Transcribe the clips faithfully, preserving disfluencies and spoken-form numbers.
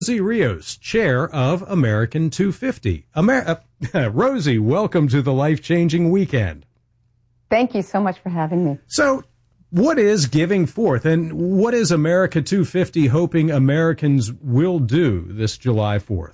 Rosie Rios, chair of American two fifty. Amer- uh, Rosie, welcome to the Life-Changing Weekend. Thank you so much for having me. So, what is Giving Forth, and what is America two fifty hoping Americans will do this July fourth?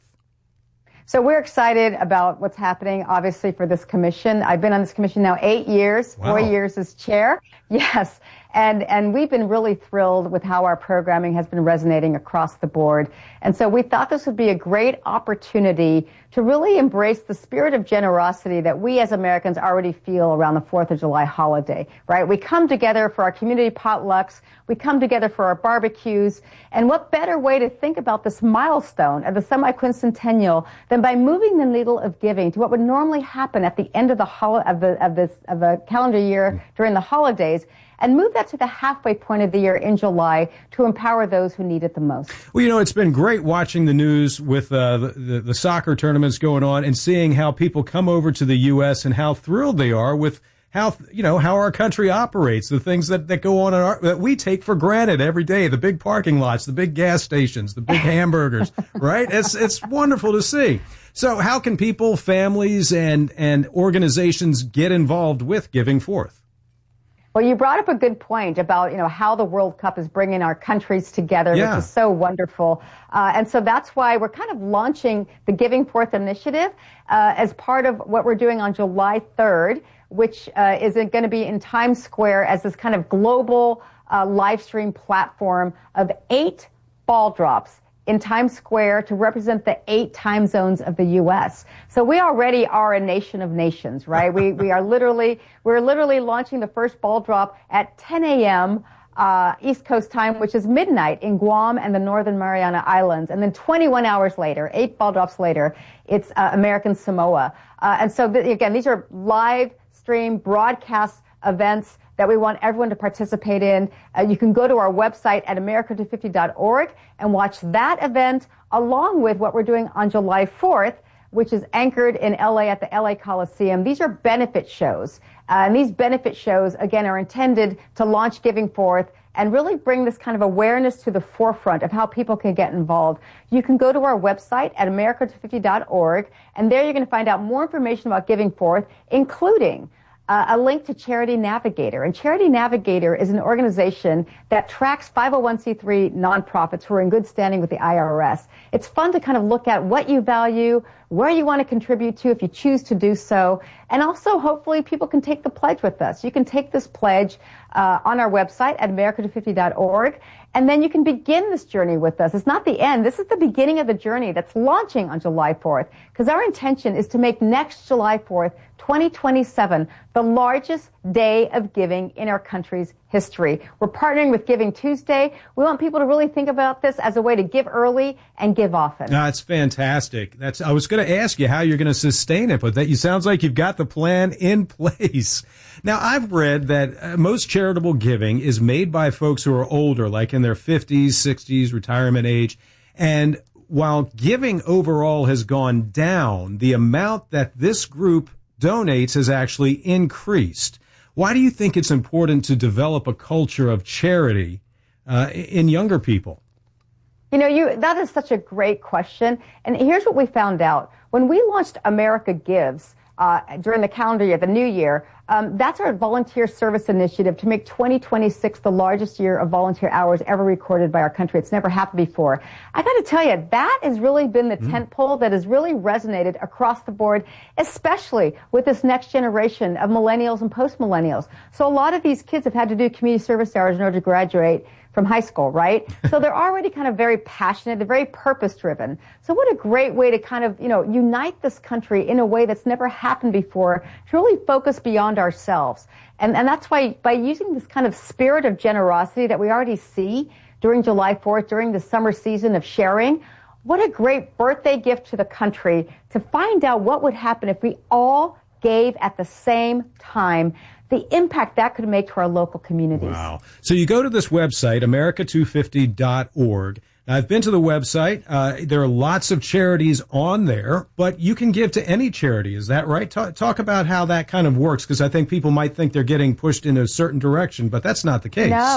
So we're excited about what's happening, obviously, for this commission. I've been on this commission now eight years, Wow. four years as chair. Yes. And, and we've been really thrilled with how our programming has been resonating across the board. And so we thought this would be a great opportunity to really embrace the spirit of generosity that we as Americans already feel around the fourth of July holiday, right? We come together for our community potlucks. We come together for our barbecues. And what better way to think about this milestone of the semi-quincentennial than by moving the needle of giving to what would normally happen at the end of the hol- of the of this of the calendar year during the holidays, and move that to the halfway point of the year in July to empower those who need it the most. Well, you know, it's been great watching the news with uh, the, the, the soccer tournaments going on and seeing how people come over to the U S and how thrilled they are with how, you know, how our country operates, the things that, that go on in our, that we take for granted every day, the big parking lots, the big gas stations, the big hamburgers, right? It's, it's wonderful to see. So how can people, families, and, and organizations get involved with Giving Forth? Well, you brought up a good point about, you know, how the World Cup is bringing our countries together, Yeah. which is so wonderful. Uh, and so that's why we're kind of launching the Giving Forth initiative uh, as part of what we're doing on July third, which uh, is going to be in Times Square as this kind of global uh, live stream platform of eight ball drops in Times Square to represent the eight time zones of the U S. So we already are a nation of nations, right? we we are literally we're literally launching the first ball drop at ten a.m. Uh, East Coast time, which is midnight in Guam and the Northern Mariana Islands, and then twenty-one hours later, eight ball drops later, it's uh, American Samoa. Uh, and so th- again, these are live stream broadcast events that we want everyone to participate in. Uh, you can go to our website at america two fifty dot org and watch that event along with what we're doing on July fourth, which is anchored in L A at the L A Coliseum. These are benefit shows. Uh, and these benefit shows, again, are intended to launch Giving Forth and really bring this kind of awareness to the forefront of how people can get involved. You can go to our website at america two fifty dot org, and there you're going to find out more information about Giving Forth, including Uh, a link to Charity Navigator. And Charity Navigator is an organization that tracks five oh one c three nonprofits who are in good standing with the I R S. It's fun to kind of look at what you value, where you want to contribute to if you choose to do so, and also hopefully people can take the pledge with us. You can take this pledge uh, on our website at america two fifty dot org, and then you can begin this journey with us. It's not the end. This is the beginning of the journey that's launching on July fourth, because our intention is to make next July fourth, twenty twenty-seven, the largest day of giving in our country's history. We're partnering with Giving Tuesday. We want people to really think about this as a way to give early and give often. That's fantastic. That's, I was going to ask you how you're going to sustain it, but that you sounds like you've got the plan in place. Now, I've read that uh, most charitable giving is made by folks who are older, like in their fifties, sixties, retirement age. And while giving overall has gone down, the amount that this group donates has actually increased. Why do you think it's important to develop a culture of charity uh, in younger people? You know, you that is such a great question. And here's what we found out. When we launched America Gives uh, during the calendar year, the new year, um, that's our volunteer service initiative to make twenty twenty-six the largest year of volunteer hours ever recorded by our country. It's never happened before. I got to tell you, that has really been the mm. tentpole that has really resonated across the board, especially with this next generation of millennials and post-millennials. So a lot of these kids have had to do community service hours in order to graduate from high school, right? So they're already kind of very passionate. They're very purpose-driven. So what a great way to kind of, you know, unite this country in a way that's never happened before, to really focus beyond ourselves. And, and that's why by using this kind of spirit of generosity that we already see during July fourth, during the summer season of sharing, what a great birthday gift to the country to find out what would happen if we all gave at the same time, the impact that could make to our local communities. Wow. So you go to this website, america two fifty dot org. Now, I've been to the website. Uh, there are lots of charities on there, but you can give to any charity. Is that right? Talk, talk about how that kind of works, because I think people might think they're getting pushed in a certain direction, but that's not the case. No.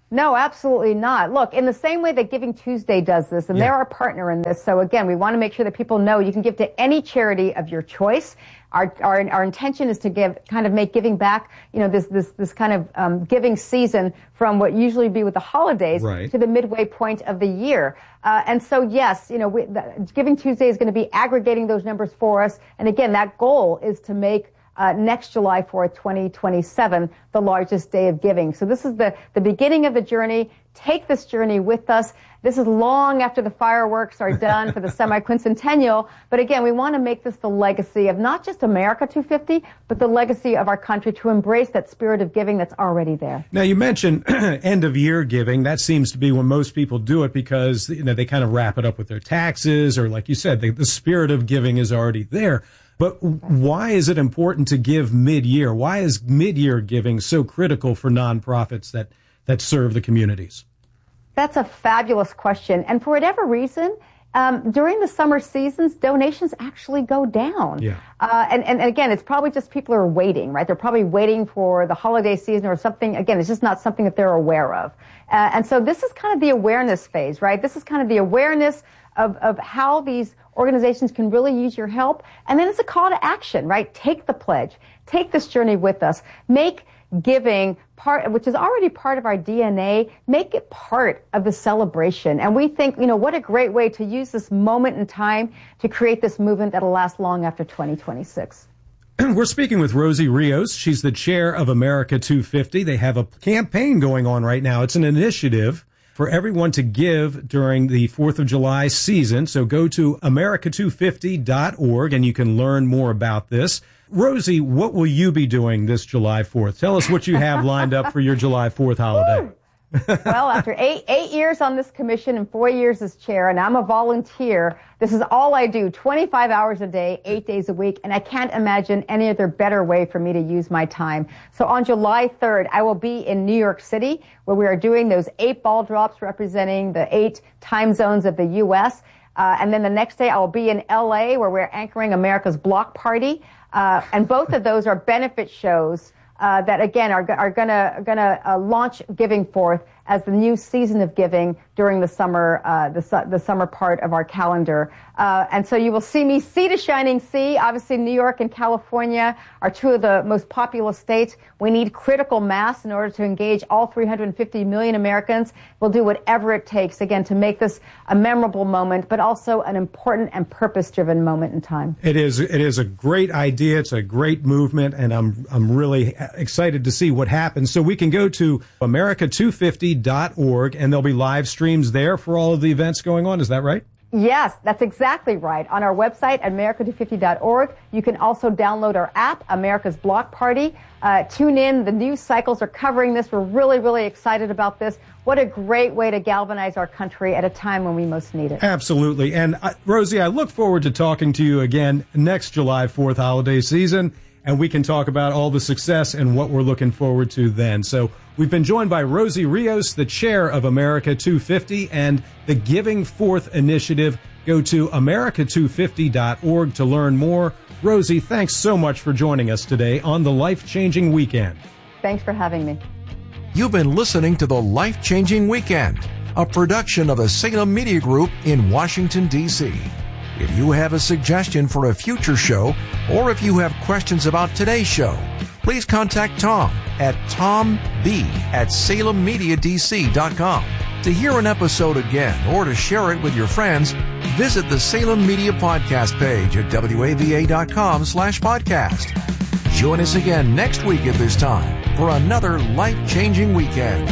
No, absolutely not. Look, in the same way that Giving Tuesday does this, and yeah. they're our partner in this, so again, we want to make sure that people know you can give to any charity of your choice. Our, our, our intention is to give, kind of make giving back, you know, this, this, this kind of um, giving season from what usually be with the holidays right. to the midway point of the year. Uh, and so, yes, you know, we, the, Giving Tuesday is going to be aggregating those numbers for us. And again, that goal is to make Uh, next July fourth, twenty twenty-seven, the largest day of giving. So this is the, the beginning of the journey. Take this journey with us. This is long after the fireworks are done for the semi-quincentennial. But again, we want to make this the legacy of not just America two fifty, but the legacy of our country to embrace that spirit of giving that's already there. Now, you mentioned end of year giving. That seems to be when most people do it because, you know, they kind of wrap it up with their taxes, or like you said, they, the spirit of giving is already there. But why is it important to give mid-year? Why is mid-year giving so critical for nonprofits that, that serve the communities? That's a fabulous question. And for whatever reason, um, during the summer seasons, donations actually go down. Yeah. Uh, and, and again, it's probably just people are waiting, right? They're probably waiting for the holiday season or something. Again, it's just not something that they're aware of. Uh, and so this is kind of the awareness phase, right? This is kind of the awareness of, of how these organizations can really use your help. And then it's a call to action, right? Take the pledge. Take this journey with us. Make giving part, which is already part of our D N A, make it part of the celebration. And we think, you know, what a great way to use this moment in time to create this movement that'll last long after twenty twenty-six. We're speaking with Rosie Rios. She's the chair of America two fifty. They have a campaign going on right now. It's an initiative for everyone to give during the fourth of July season. So go to America two fifty dot org and you can learn more about this. Rosie, what will you be doing this July fourth? Tell us what you have lined up for your July fourth holiday. Well, after eight eight years on this commission and four years as chair, and I'm a volunteer, this is all I do, twenty-five hours a day, eight days a week, and I can't imagine any other better way for me to use my time. So on July third, I will be in New York City, where we are doing those eight ball drops representing the eight time zones of the U S Uh, and then the next day, I will be in L A, where we're anchoring America's Block Party. Uh, and both of those are benefit shows Uh, that again are, are gonna gonna uh, launch Giving Forth as the new season of giving during the summer uh, the su- the summer part of our calendar. Uh, and so you will see me sea to shining sea. Obviously, New York and California are two of the most populous states. We need critical mass in order to engage all three hundred fifty million Americans. We'll do whatever it takes again to make this a memorable moment, but also an important and purpose-driven moment in time. It is. It is a great idea. It's a great movement, and I'm I'm really excited to see what happens. So we can go to America two fifty dot org, and there'll be live streams there for all of the events going on. Is that right? Yes, that's exactly right. On our website, America two fifty dot org, you can also download our app, America's Block Party. Uh, tune in. The news cycles are covering this. We're really, really excited about this. What a great way to galvanize our country at a time when we most need it. Absolutely. And uh, Rosie, I look forward to talking to you again next July fourth holiday season, and we can talk about all the success and what we're looking forward to then. So we've been joined by Rosie Rios, the chair of America two fifty and the Giving Forth Initiative. Go to America two fifty dot org to learn more. Rosie, thanks so much for joining us today on the Life-Changing Weekend. Thanks for having me. You've been listening to the Life-Changing Weekend, a production of the Salem Media Group in Washington, D C If you have a suggestion for a future show, or if you have questions about today's show, please contact Tom at tomb at salem media d c dot com. To hear an episode again or to share it with your friends, visit the Salem Media Podcast page at w a v a dot com slash podcast. Join us again next week at this time for another life-changing weekend.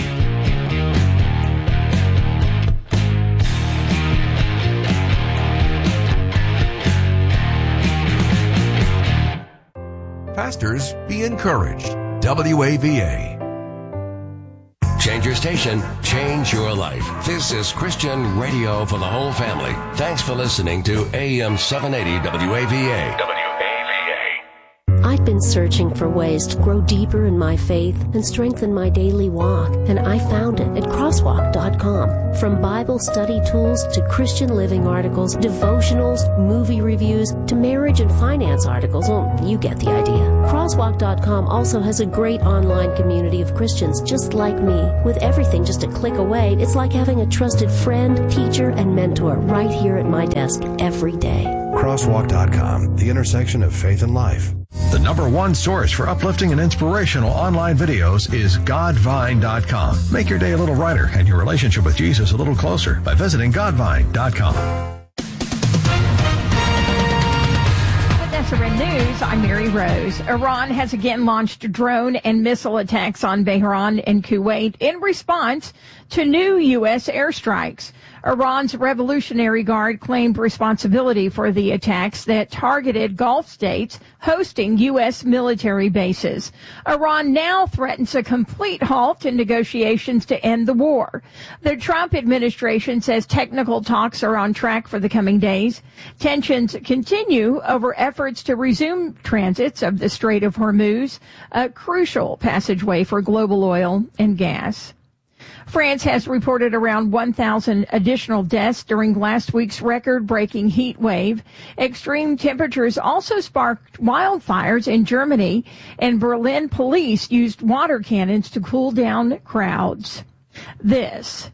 Pastors, be encouraged. W A V A. Change your station, change your life. This is Christian radio for the whole family. Thanks for listening to A M seven eighty W A V A. W A V A. I'd been searching for ways to grow deeper in my faith and strengthen my daily walk, and I found it at crosswalk dot com. From Bible study tools to Christian living articles, devotionals, movie reviews, to marriage and finance articles, well, you get the idea. crosswalk dot com also has a great online community of Christians just like me. With everything just a click away, it's like having a trusted friend, teacher, and mentor right here at my desk every day. crosswalk dot com, the intersection of faith and life. The number one source for uplifting and inspirational online videos is godvine dot com. Make your day a little brighter and your relationship with Jesus a little closer by visiting godvine dot com. S R N News, I'm Mary Rose. Iran has again launched drone and missile attacks on Bahrain and Kuwait in response to new U S airstrikes. Iran's Revolutionary Guard claimed responsibility for the attacks that targeted Gulf states hosting U S military bases. Iran now threatens a complete halt to negotiations to end the war. The Trump administration says technical talks are on track for the coming days. Tensions continue over efforts to resume transits of the Strait of Hormuz, a crucial passageway for global oil and gas. France has reported around one thousand additional deaths during last week's record-breaking heat wave. Extreme temperatures also sparked wildfires in Germany, and Berlin police used water cannons to cool down crowds. This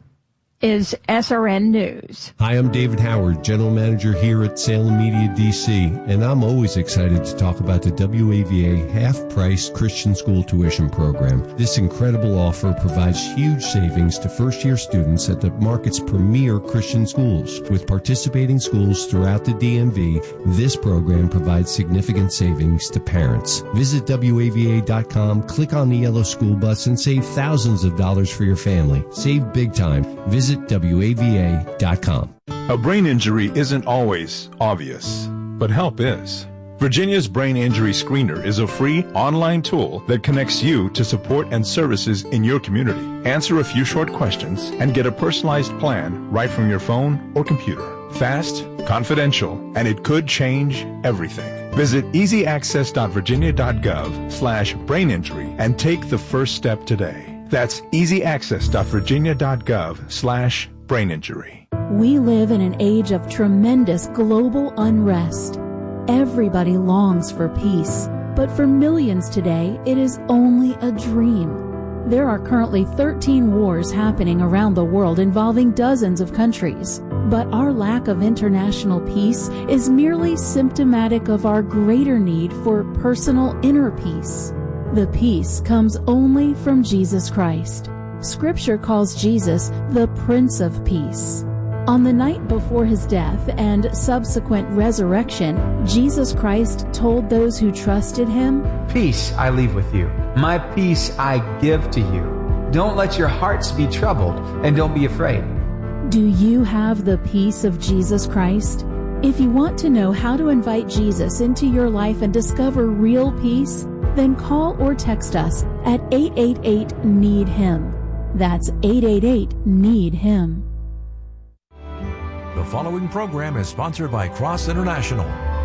is S R N News. Hi, I'm David Howard, General Manager here at Salem Media D C, and I'm always excited to talk about the W A V A half-price Christian school tuition program. This incredible offer provides huge savings to first-year students at the market's premier Christian schools. With participating schools throughout the D M V, this program provides significant savings to parents. Visit W A V A dot com, click on the yellow school bus, and save thousands of dollars for your family. Save big time. Visit W A V A dot com. A brain injury isn't always obvious, but help is. Virginia's Brain Injury Screener is a free online tool that connects you to support and services in your community. Answer a few short questions and get a personalized plan right from your phone or computer. Fast, confidential, and it could change everything. Visit easy access dot virginia dot gov slash brain injury and take the first step today. That's easy access dot virginia dot gov slash brain injury. We live in an age of tremendous global unrest. Everybody longs for peace, but for millions today, it is only a dream. There are currently thirteen wars happening around the world involving dozens of countries. But our lack of international peace is merely symptomatic of our greater need for personal inner peace. The peace comes only from Jesus Christ. Scripture calls Jesus the Prince of Peace. On the night before his death and subsequent resurrection, Jesus Christ told those who trusted him, "Peace I leave with you. My peace I give to you. Don't let your hearts be troubled, and don't be afraid." Do you have the peace of Jesus Christ? If you want to know how to invite Jesus into your life and discover real peace, then call or text us at eight eight eight, need him. That's eight eight eight, need him. The following program is sponsored by Cross International.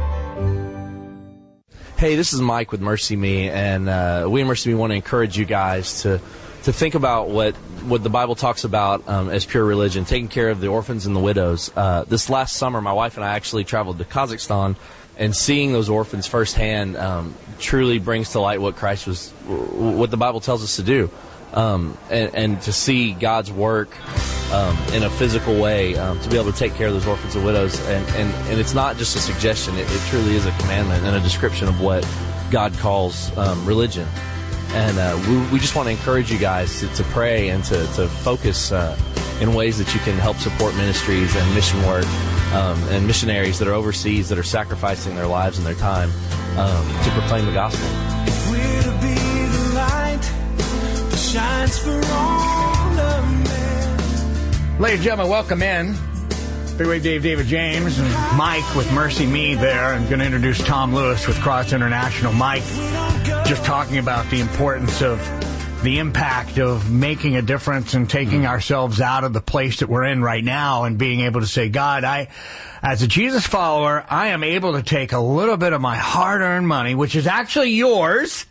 Hey, this is Mike with Mercy Me, and uh, we at Mercy Me want to encourage you guys to to think about what, what the Bible talks about um, as pure religion, taking care of the orphans and the widows. Uh, this last summer, my wife and I actually traveled to Kazakhstan, and seeing those orphans firsthand um, truly brings to light what Christ was, what the Bible tells us to do. Um, and, and to see God's work um, in a physical way, um, to be able to take care of those orphans and widows. And, and, and it's not just a suggestion, it, it truly is a commandment and a description of what God calls um, religion. And uh, we, we just want to encourage you guys to, to pray and to, to focus uh, in ways that you can help support ministries and mission work um, and missionaries that are overseas that are sacrificing their lives and their time um, to proclaim the gospel. If we're to be the light that shines for all of men. Ladies and gentlemen, welcome in. Big Wave Dave, David James, and Mike with Mercy Me there. I'm going to introduce Tom Lewis with Cross International. Mike, just talking about the importance of the impact of making a difference and taking mm. ourselves out of the place that we're in right now and being able to say, God, I, as a Jesus follower, I am able to take a little bit of my hard-earned money, which is actually yours,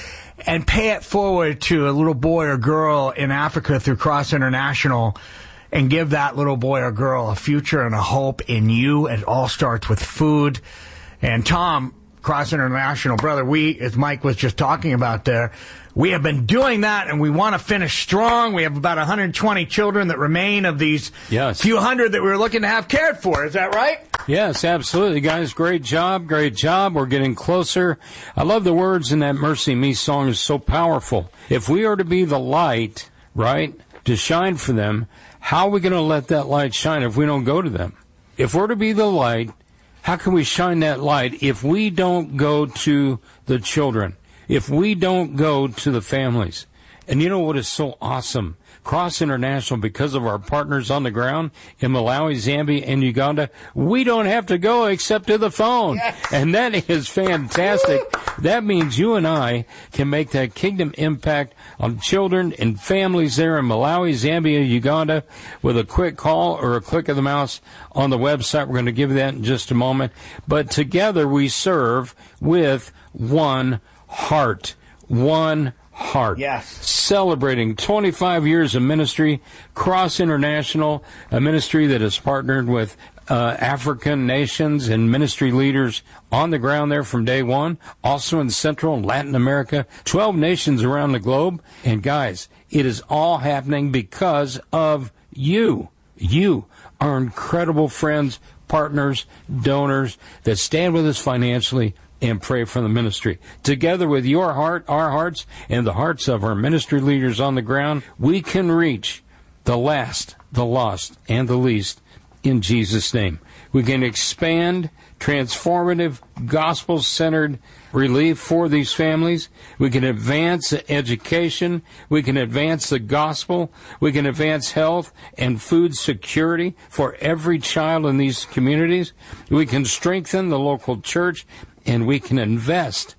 and pay it forward to a little boy or girl in Africa through Cross International and give that little boy or girl a future and a hope in you. It all starts with food. And Tom, Cross International, brother, we, as Mike was just talking about there, we have been doing that, and we want to finish strong. We have about one hundred twenty children that remain of these yes. few hundred that we were looking to have cared for. Is that right? Yes, absolutely, guys. Great job, great job. We're getting closer. I love the words in that Mercy Me song. Is so powerful. If we are to be the light, right, to shine for them, how are we going to let that light shine if we don't go to them? If we're to be the light, how can we shine that light if we don't go to the children? If we don't go to the families? And you know what is so awesome? Cross International, because of our partners on the ground in Malawi, Zambia, and Uganda, we don't have to go except to the phone. Yes. And that is fantastic. That means you and I can make that kingdom impact on children and families there in Malawi, Zambia, Uganda with a quick call or a click of the mouse on the website. We're going to give you that in just a moment. But together we serve with one heart. One heart. Yes. Celebrating twenty-five years of ministry, Cross International, a ministry that has partnered with uh, African nations and ministry leaders on the ground there from day one, also in Central and Latin America, twelve nations around the globe. And guys, it is all happening because of you. You, our incredible friends, partners, donors that stand with us financially and pray for the ministry. Together with your heart, our hearts, and the hearts of our ministry leaders on the ground, we can reach the last, the lost, and the least in Jesus' name. We can expand transformative, gospel-centered relief for these families. We can advance education. We can advance the gospel. We can advance health and food security for every child in these communities. We can strengthen the local church, and we can invest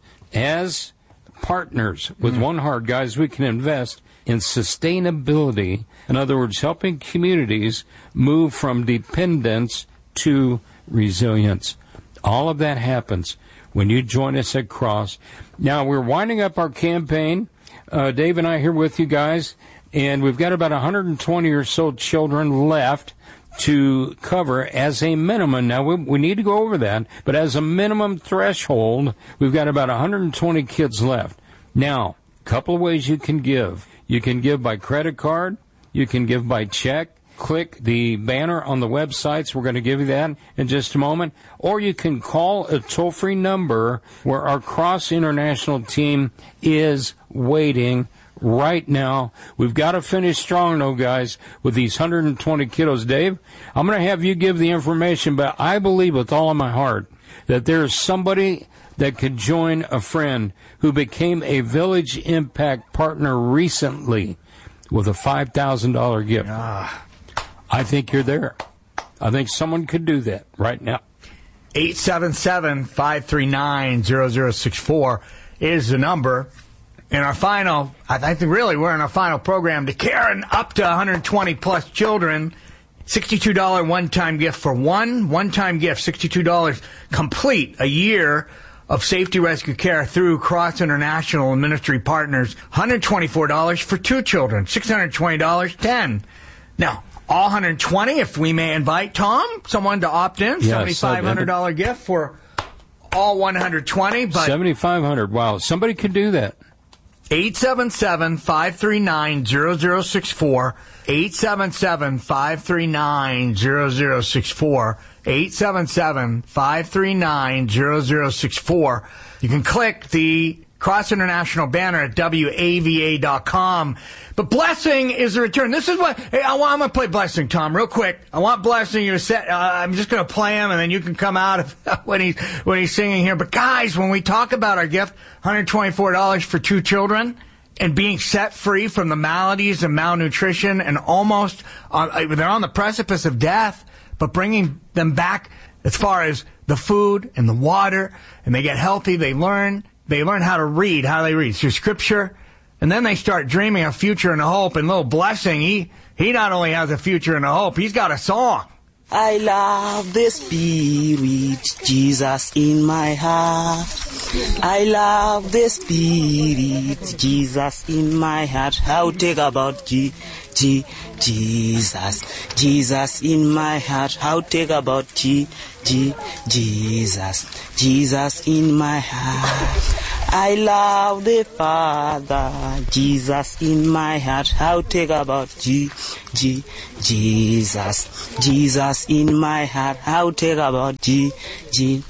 as partners with mm. one heart, guys. We can invest in sustainability. In other words, helping communities move from dependence to resilience. All of that happens when you join us at Cross. Now, we're winding up our campaign. Uh, Dave and I here with you guys, and we've got about one hundred twenty or so children left to cover as a minimum. Now, we, we need to go over that, but as a minimum threshold, we've got about one hundred twenty kids left. Now, a couple of ways you can give. You can give by credit card. You can give by check. Click the banner on the websites. We're going to give you that in just a moment. Or you can call a toll-free number where our Cross International team is waiting right now. We've got to finish strong, though, guys, with these one hundred twenty kiddos. Dave, I'm going to have you give the information, but I believe with all of my heart that there is somebody that could join a friend who became a Village Impact partner recently with a five thousand dollars gift. Ah. I think you're there. I think someone could do that right now. eight seven seven, five three nine, zero zero six four is the number. In our final, I think really we're in our final program to care up to one hundred twenty plus children. sixty-two dollars one-time gift for one one-time gift, sixty-two dollars complete a year of safety rescue care through Cross International and ministry partners. one hundred twenty-four dollars for two children, six hundred twenty dollars, ten. Now, all one hundred twenty, if we may invite Tom, someone to opt in, yes, seventy-five hundred dollars gift for all one hundred twenty. But seventy-five hundred dollars, wow, somebody could do that. eight seven seven, five three nine, zero zero six four, eight seven seven, five three nine, zero zero six four, eight seven seven, five three nine, zero zero six four. You can click the Cross International banner at W A V A dot com. But Blessing is the return. This is what hey, I want. I'm going to play Blessing, Tom, real quick. I want Blessing. You to set. Uh, I'm just going to play him, and then you can come out if, when he's when he's singing here. But guys, when we talk about our gift, one hundred twenty-four dollars for two children, and being set free from the maladies and malnutrition, and almost uh, they're on the precipice of death, but bringing them back as far as the food and the water, and they get healthy. They learn. They learn how to read. How do they read? Through Scripture. And then they start dreaming a future and a hope. And little Blessing, he, he not only has a future and a hope, he's got a song. I love the Spirit, Jesus in my heart. I love the Spirit, Jesus in my heart. How take about G, G, Jesus, Jesus in my heart. How take about G, G, Jesus, Jesus in my heart. I love the Father, Jesus in my heart. How take about G, G, Jesus, Jesus in my heart. How take about G, G,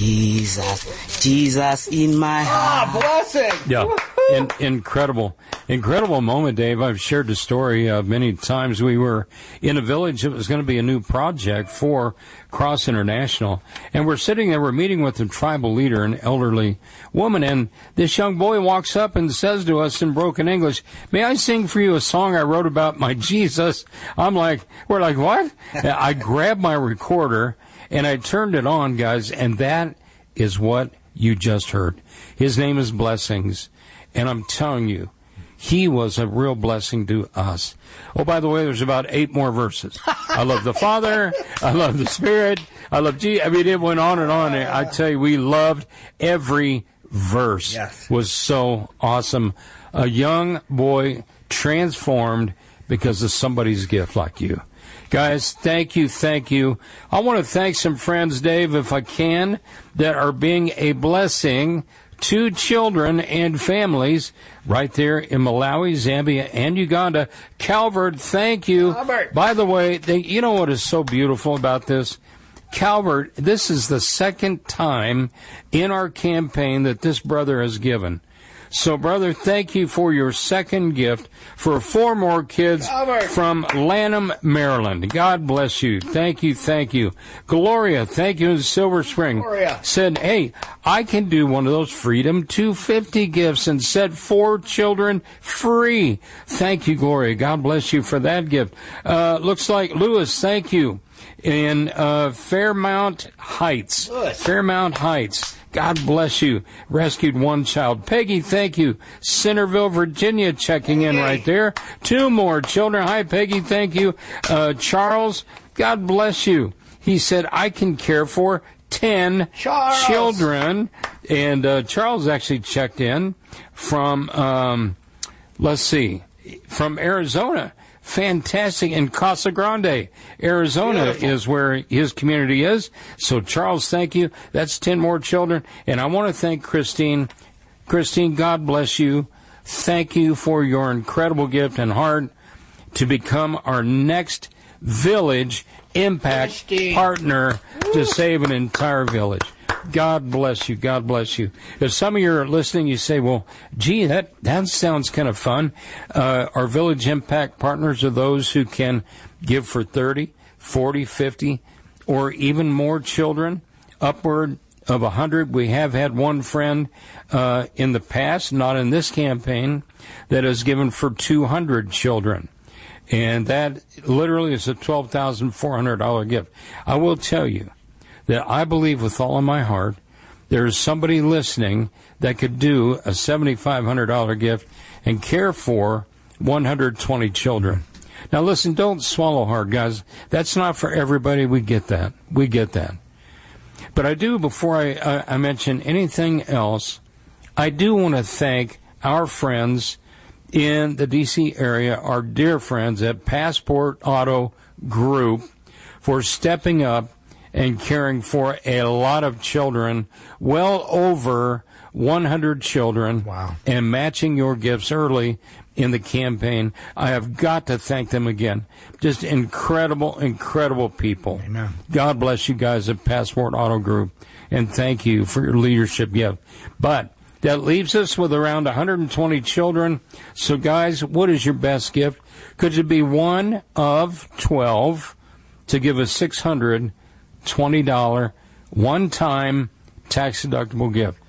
Jesus, Jesus in my heart. Ah, Blessing! Yeah, in, incredible, incredible moment, Dave. I've shared the story uh, many times. We were in a village. It was going to be a new project for Cross International, and we're sitting there. We're meeting with the tribal leader, an elderly woman, and this young boy walks up and says to us in broken English, "May I sing for you a song I wrote about my Jesus?" I'm like, we're like, what? I grabbed my recorder and I turned it on, guys, and that is what you just heard. His name is Blessings, and I'm telling you, he was a real blessing to us. Oh, by the way, there's about eight more verses. I love the Father. I love the Spirit. I love Jesus. I mean, it went on and on. I tell you, we loved every verse. Yes. Was so awesome. A young boy transformed because of somebody's gift like you. Guys, thank you, thank you. I want to thank some friends, Dave, if I can, that are being a blessing to children and families right there in Malawi, Zambia, and Uganda. Calvert, thank you. Calvert. By the way, they, you know what is so beautiful about this? Calvert, this is the second time in our campaign that this brother has given. So, brother, thank you for your second gift for four more kids Calvert. from Lanham, Maryland. God bless you. Thank you, thank you. Gloria, thank you in Silver Spring. Gloria. Said, hey, I can do one of those Freedom two fifty gifts and set four children free. Thank you, Gloria. God bless you for that gift. Uh, looks like Lewis, thank you. In uh, Fairmount Heights. Lewis. Fairmount Heights. God bless you. Rescued one child. Peggy, thank you. Centerville, Virginia, checking in right there. Two more children. Hi, Peggy, thank you. Uh, Charles, God bless you. He said, I can care for ten Charles. children. And uh, Charles actually checked in from, um, let's see, from Arizona. Fantastic. In Casa Grande, Arizona Beautiful. Is where his community is. So, Charles, thank you. That's ten more children. And I want to thank Christine. Christine, God bless you. Thank you for your incredible gift and heart to become our next village impact Christine. partner to save an entire village. God bless you. God bless you. If some of you are listening, you say, well, gee, that, that sounds kind of fun. Uh, our Village Impact partners are those who can give for thirty, forty, fifty, or even more children, upward of one hundred. We have had one friend uh, in the past, not in this campaign, that has given for two hundred children. And that literally is a twelve thousand four hundred dollars gift. I will tell you that I believe with all of my heart there is somebody listening that could do a seven thousand five hundred dollars gift and care for one hundred twenty children. Now, listen, don't swallow hard, guys. That's not for everybody. We get that. We get that. But I do, before I, I, I mention anything else, I do want to thank our friends in the D C area, our dear friends at Passport Auto Group, for stepping up and caring for a lot of children, well over one hundred children, wow. and matching your gifts early in the campaign. I have got to thank them again. Just incredible, incredible people. Amen. God bless you guys at Passport Auto Group, and thank you for your leadership. Yeah. But that leaves us with around one hundred twenty children. So, guys, what is your best gift? Could it be one of twelve to give a six hundred twenty dollars one-time tax-deductible gift?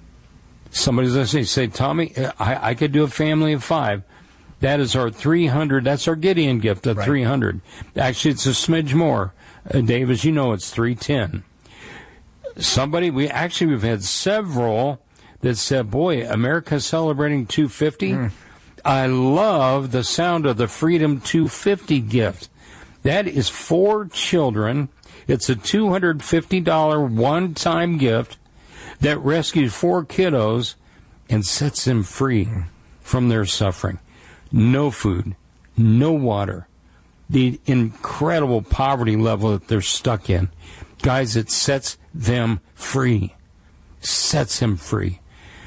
Somebody's listening, say, Tommy, I, I could do a family of five. That is our three hundred. That's our Gideon gift of right. three hundred. Actually, it's a smidge more. Uh, Dave, as you know, it's three ten. Somebody, we actually, we've had several that said, boy, America's celebrating two fifty. Mm. I love the sound of the Freedom two fifty gift. That is for children. It's a two hundred fifty dollars one-time gift that rescues four kiddos and sets them free from their suffering. No food, no water, the incredible poverty level that they're stuck in. Guys, it sets them free. Sets them free.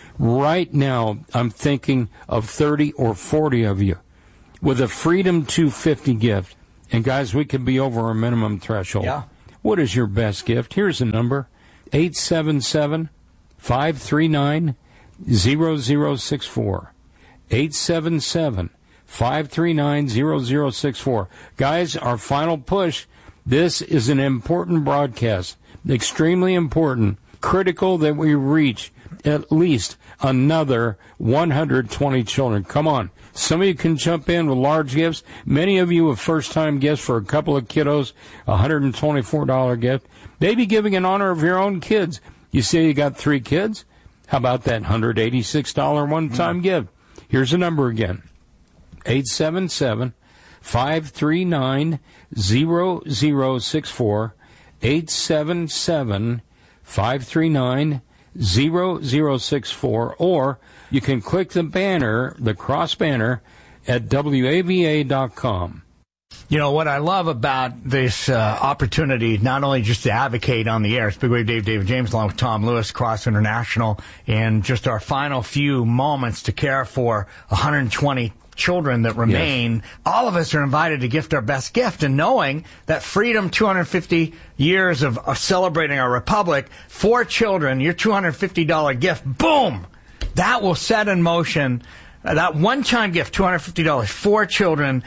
Right now, I'm thinking of thirty or forty of you with a Freedom two fifty gift. And guys, we could be over our minimum threshold. Yeah. What is your best gift? Here's a number, eight seven seven, five three nine, zero zero six four. eight seven seven, five three nine, zero zero six four. Guys, our final push. This is an important broadcast, extremely important, critical that we reach at least another one hundred twenty children. Come on. Some of you can jump in with large gifts. Many of you have first-time gifts for a couple of kiddos, a one hundred twenty-four dollars gift. Maybe giving in honor of your own kids. You say you got three kids? How about that one hundred eighty-six dollars one-time mm. gift? Here's the number again, eight seven seven, five three nine, zero zero six four, eight seven seven, five three nine, zero zero six four, or you can click the banner, the cross banner, at W A V A dot com. You know, what I love about this uh, opportunity, not only just to advocate on the air, it's Big Wave Dave, David James, along with Tom Lewis, Cross International, and just our final few moments to care for one hundred twenty children that remain. Yes. All of us are invited to gift our best gift, and knowing that Freedom two hundred fifty years of, of celebrating our republic, for children, your two hundred fifty dollars gift, boom, that will set in motion uh, that one-time gift, two hundred fifty dollars for children,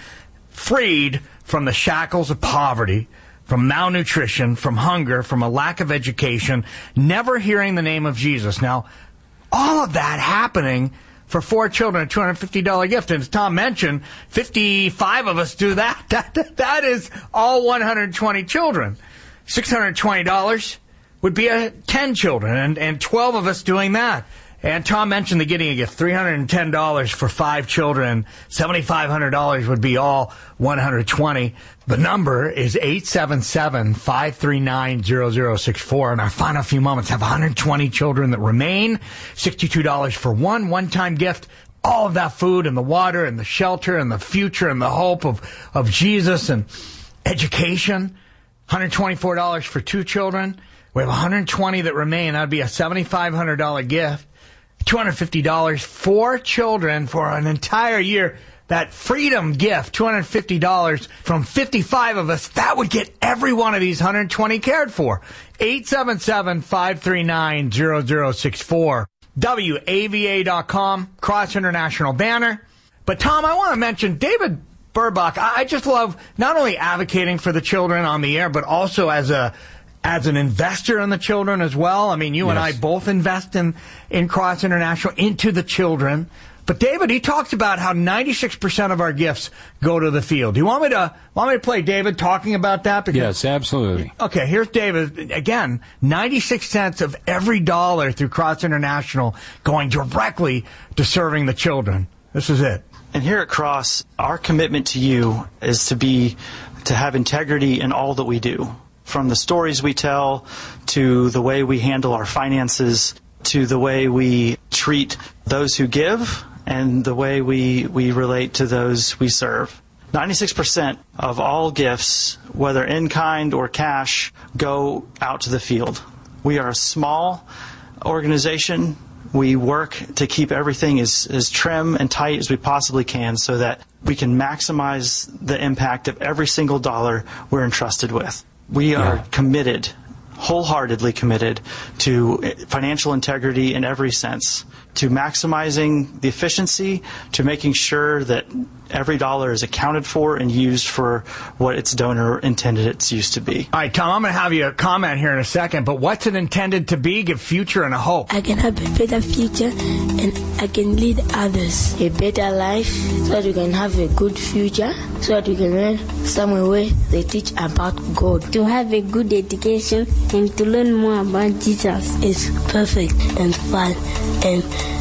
freed from the shackles of poverty, from malnutrition, from hunger, from a lack of education, never hearing the name of Jesus. Now, all of that happening for four children, a two hundred fifty dollars gift. And as Tom mentioned, fifty-five of us do that. That, that is all one hundred twenty children. six hundred twenty dollars would be a ten children, and, and twelve of us doing that. And Tom mentioned the getting a gift, three hundred ten dollars for five children, seven thousand five hundred dollars would be all one hundred twenty. The number is eight seven seven, five three nine, zero zero six four. In our final few moments, have one hundred twenty children that remain, sixty-two dollars for one one-time gift. All of that food and the water and the shelter and the future and the hope of, of Jesus and education. one hundred twenty-four dollars for two children. We have one hundred twenty that remain. That would be a seven thousand five hundred dollars gift. two hundred fifty dollars for children for an entire year. That Freedom gift, two hundred fifty dollars from fifty-five of us, that would get every one of these one hundred twenty cared for. eight seven seven, five three nine, zero zero six four. W A V A dot com, Cross International banner. But Tom, I want to mention David Burbach. I just love not only advocating for the children on the air, but also as a as an investor in the children as well. I mean, you yes. and I both invest in, in Cross International into the children. But David, he talks about how ninety-six percent of our gifts go to the field. Do you want me to want me to play David talking about that? Because, yes, absolutely. Okay, here's David. Again, ninety-six cents of every dollar through Cross International going directly to serving the children. This is it. And here at Cross, our commitment to you is to be to have integrity in all that we do. From the stories we tell, to the way we handle our finances, to the way we treat those who give, and the way we, we relate to those we serve. ninety-six percent of all gifts, whether in kind or cash, go out to the field. We are a small organization. We work to keep everything as, as trim and tight as we possibly can so that we can maximize the impact of every single dollar we're entrusted with. We are yeah. committed, wholeheartedly committed, to financial integrity in every sense, to maximizing the efficiency, to making sure that every dollar is accounted for and used for what its donor intended its use to be. All right, Tom, I'm going to have you comment here in a second, but what's it intended to be? Give future and a hope. I can have a better future and I can lead others a better life so that we can have a good future, so that we can learn somewhere where they teach about God. To have a good education and to learn more about Jesus is perfect and fun, and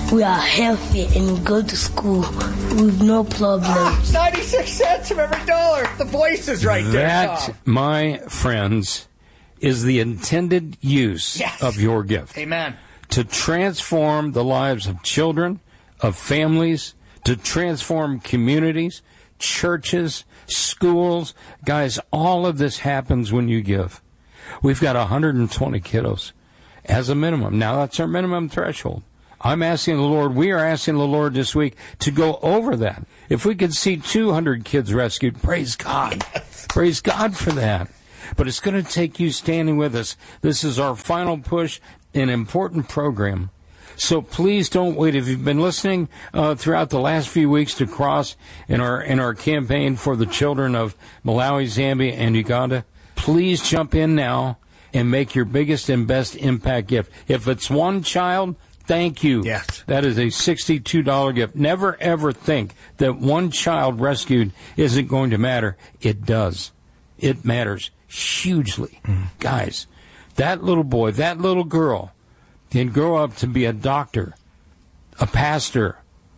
we are healthy and we go to school with no problem. Ah, ninety-six cents of every dollar. The voice is right there. That, Tom. my friends, is the intended use Yes. of your gift. Amen. To transform the lives of children, of families, to transform communities, churches, schools. Guys, all of this happens when you give. We've got one hundred twenty kiddos as a minimum. Now, that's our minimum threshold. I'm asking the Lord, we are asking the Lord this week to go over that. If we could see two hundred kids rescued, praise God. Yes. Praise God for that. But it's going to take you standing with us. This is our final push, an important program. So please don't wait. If you've been listening uh, throughout the last few weeks to Cross in our in our campaign for the children of Malawi, Zambia, and Uganda, please jump in now and make your biggest and best impact gift. If it's one child, thank you. Yes. That is a sixty-two dollars gift. Never, ever think that one child rescued isn't going to matter. It does. It matters hugely. Mm. Guys, that little boy, that little girl can grow up to be a doctor, a pastor,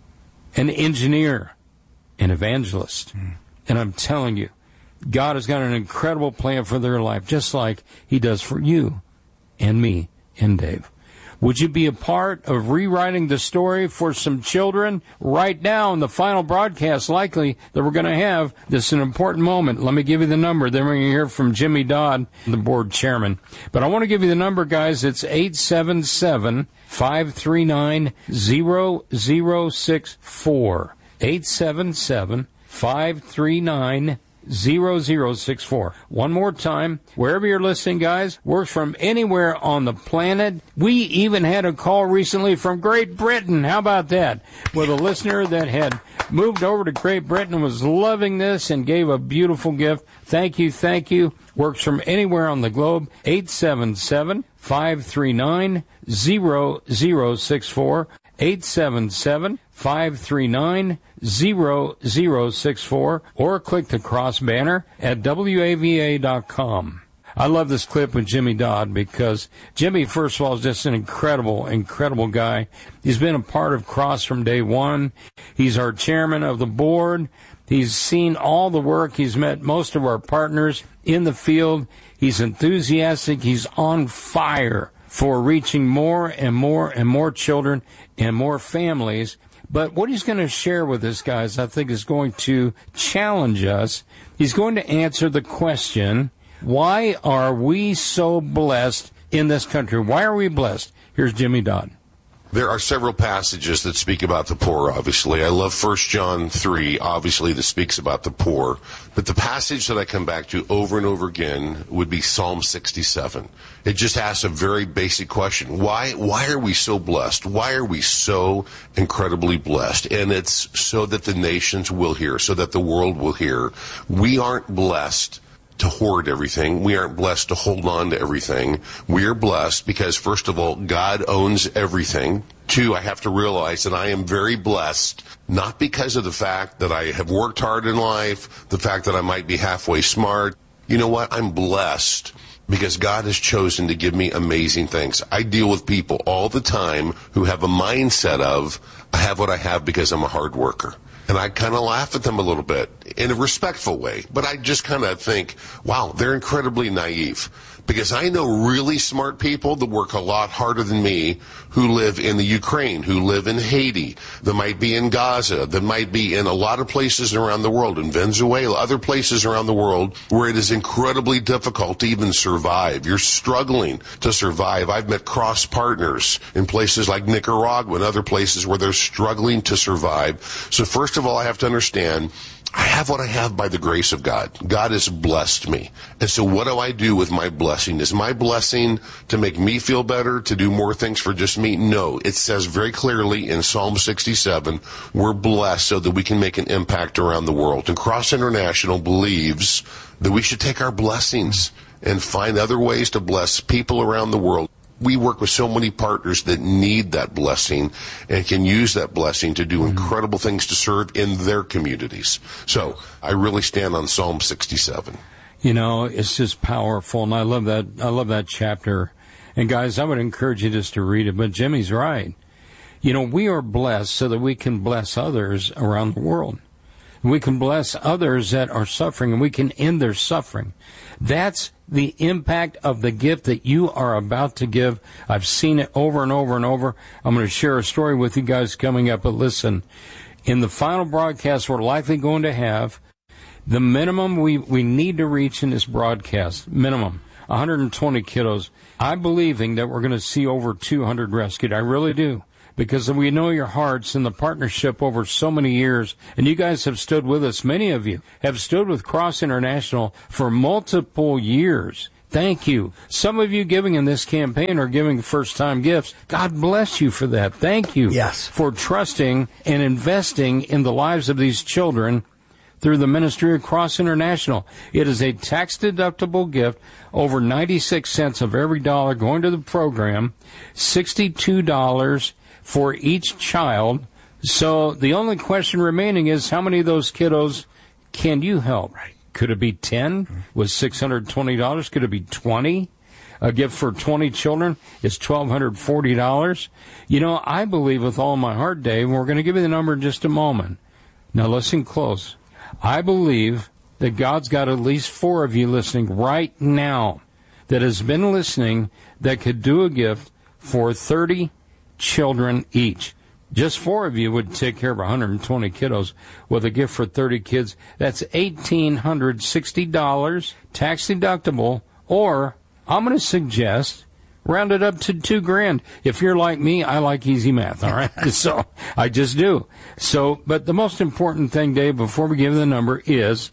an engineer, an evangelist. Mm. And I'm telling you, God has got an incredible plan for their life, just like he does for you and me and Dave. Would you be a part of rewriting the story for some children right now in the final broadcast likely that we're going to have? This is an important moment. Let me give you the number. Then we're going to hear from Jimmy Dodd, the board chairman. But I want to give you the number, guys. It's eight seven seven, five three nine, zero zero six four. eight seven seven, five three nine, zero zero six four. One more time, wherever you're listening, guys, works from anywhere on the planet. We even had a call recently from Great Britain. How about that? With a listener that had moved over to Great Britain and was loving this and gave a beautiful gift. Thank you, thank you. Works from anywhere on the globe. eight seven seven, five three nine, zero zero six four. eight seven seven, five three nine, zero zero six four, or click the cross banner at W A V A dot com. I love this clip with Jimmy Dodd because Jimmy, first of all, is just an incredible, incredible guy. He's been a part of Cross from day one. He's our chairman of the board. He's seen all the work. He's met most of our partners in the field. He's enthusiastic. He's on fire for reaching more and more and more children and more families. But what he's going to share with us, guys, I think is going to challenge us. He's going to answer the question, why are we so blessed in this country? Why are we blessed? Here's Jimmy Dodd. There are several passages that speak about the poor, obviously. I love First John three, obviously, that speaks about the poor. But the passage that I come back to over and over again would be Psalm sixty-seven. It just asks a very basic question. Why, why are we so blessed? Why are we so incredibly blessed? And it's so that the nations will hear, so that the world will hear. We aren't blessed to hoard everything. We aren't blessed to hold on to everything. We are blessed because, first of all, God owns everything. Two, I have to realize that I am very blessed, not because of the fact that I have worked hard in life, the fact that I might be halfway smart. You know what? I'm blessed because God has chosen to give me amazing things. I deal with people all the time who have a mindset of, I have what I have because I'm a hard worker. And I kind of laugh at them a little bit in a respectful way. But I just kind of think, wow, they're incredibly naive. Because I know really smart people that work a lot harder than me who live in the Ukraine, who live in Haiti, that might be in Gaza, that might be in a lot of places around the world, in Venezuela, other places around the world where it is incredibly difficult to even survive. You're struggling to survive. I've met cross partners in places like Nicaragua and other places where they're struggling to survive. So first of all, I have to understand, I have what I have by the grace of God. God has blessed me. And so what do I do with my blessing? Is my blessing to make me feel better, to do more things for just me? No. It says very clearly in Psalm sixty-seven, we're blessed so that we can make an impact around the world. And Cross International believes that we should take our blessings and find other ways to bless people around the world. We work with so many partners that need that blessing and can use that blessing to do incredible things to serve in their communities. So I really stand on Psalm sixty-seven. You know, it's just powerful, and I love that. I love that chapter. And guys, I would encourage you just to read it. But Jimmy's right. You know, we are blessed so that we can bless others around the world. We can bless others that are suffering, and we can end their suffering. That's the impact of the gift that you are about to give. I've seen it over and over and over. I'm going to share a story with you guys coming up, but listen, in the final broadcast we're likely going to have, the minimum we, we need to reach in this broadcast, minimum, one hundred twenty kiddos. I'm believing that we're going to see over two hundred rescued. I really do. Because we know your hearts and the partnership over so many years. And you guys have stood with us. Many of you have stood with Cross International for multiple years. Thank you. Some of you giving in this campaign are giving first-time gifts. God bless you for that. Thank you. Yes. For trusting and investing in the lives of these children through the ministry of Cross International. It is a tax-deductible gift, over ninety-six cents of every dollar going to the program, sixty-two dollars for each child. So the only question remaining is, how many of those kiddos can you help? Right. Could it be ten with six hundred twenty dollars? Could it be twenty? A gift for twenty children is one thousand two hundred forty dollars. You know, I believe with all my heart, Dave, and we're going to give you the number in just a moment. Now listen close. I believe that God's got at least four of you listening right now that has been listening that could do a gift for thirty children each. Just four of you would take care of one hundred twenty kiddos with a gift for thirty kids. That's one thousand eight hundred sixty dollars, tax deductible, or I'm going to suggest round it up to two grand. If you're like me, I like easy math, all right? So I just do. So, but the most important thing, Dave, before we give the number is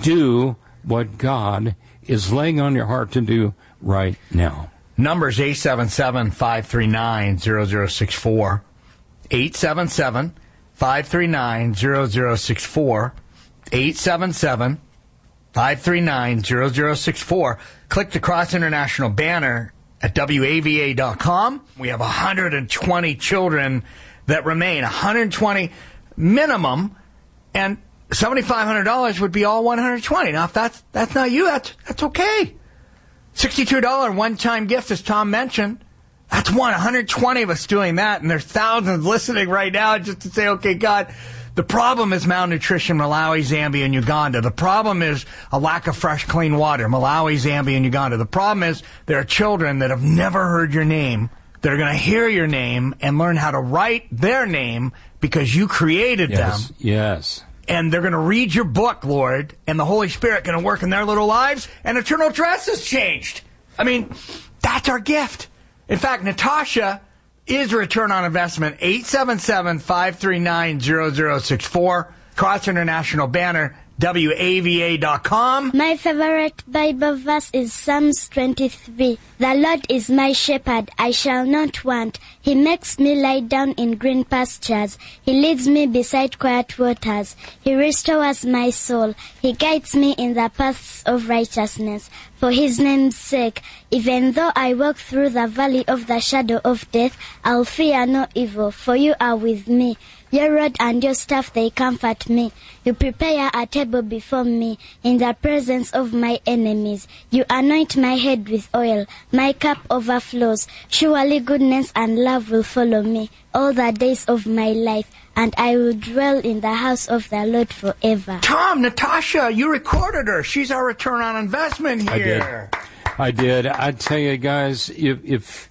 do what God is laying on your heart to do right now. Numbers eight seven seven, five three nine, zero zero six four. eight seven seven, five three nine, zero zero six four. eight seven seven, five three nine, zero zero six four. Click the Cross International banner at W A V A dot com. We have one hundred twenty children that remain, one hundred twenty minimum, and seven thousand five hundred dollars would be all one hundred twenty. Now, if that's, that's not you, that's, that's okay. sixty-two dollars one-time gift, as Tom mentioned. That's one, one hundred twenty of us doing that, and there's thousands listening right now just to say, okay, God, the problem is malnutrition, Malawi, Zambia, and Uganda. The problem is a lack of fresh, clean water, Malawi, Zambia, and Uganda. The problem is there are children that have never heard your name that are going to hear your name and learn how to write their name because you created yes, them. Yes. And they're going to read your book, Lord, and the Holy Spirit going to work in their little lives, and eternal dress has changed. I mean, that's our gift. In fact, Natasha is a return on investment. eight seven seven, five three nine, zero zero six four. Cross International banner, W A V A dot com. My favorite Bible verse is Psalms twenty-three. The Lord is my shepherd, I shall not want. He makes me lie down in green pastures. He leads me beside quiet waters. He restores my soul. He guides me in the paths of righteousness. For his name's sake, even though I walk through the valley of the shadow of death, I'll fear no evil, for you are with me. Your rod and your staff, they comfort me. You prepare a table before me in the presence of my enemies. You anoint my head with oil. My cup overflows. Surely goodness and love will follow me all the days of my life, and I will dwell in the house of the Lord forever. Tom, Natasha, you recorded her. She's our return on investment here. I did. I did. I tell you guys, if, if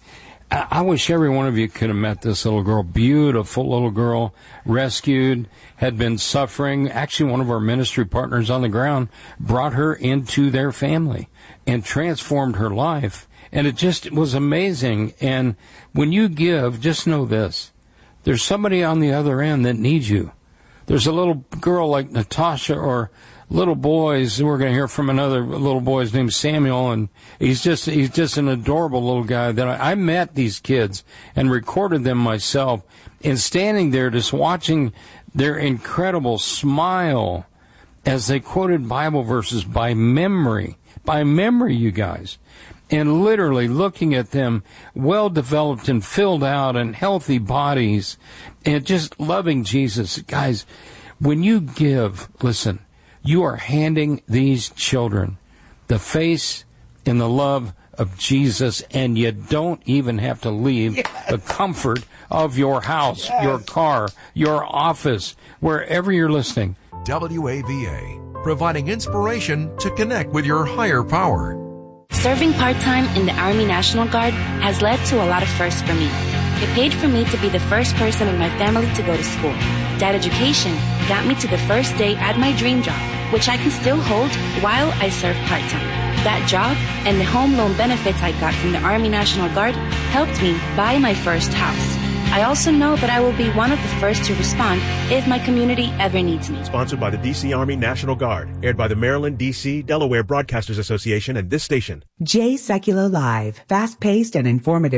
I wish every one of you could have met this little girl. Beautiful little girl, rescued, had been suffering. Actually, one of our ministry partners on the ground brought her into their family and transformed her life. And it just was amazing. And when you give, just know this. There's somebody on the other end that needs you. There's a little girl like Natasha or little boys. We're going to hear from another little boy named Samuel, and he's just he's just an adorable little guy. That I, I met these kids and recorded them myself, and standing there just watching their incredible smile as they quoted Bible verses by memory, by memory, you guys. And literally looking at them well-developed and filled out and healthy bodies and just loving Jesus. Guys, when you give, listen, you are handing these children the face and the love of Jesus, and you don't even have to leave yes. the comfort of your house, yes. your car, your office, wherever you're listening. W A V A, providing inspiration to connect with your higher power. Serving part-time in the Army National Guard has led to a lot of firsts for me. It paid for me to be the first person in my family to go to school. That education got me to the first day at my dream job, which I can still hold while I serve part-time. That job and the home loan benefits I got from the Army National Guard helped me buy my first house. I also know that I will be one of the first to respond if my community ever needs me. Sponsored by the D C Army National Guard. Aired by the Maryland, D C, Delaware Broadcasters Association and this station. J Secular Live. Fast-paced and informative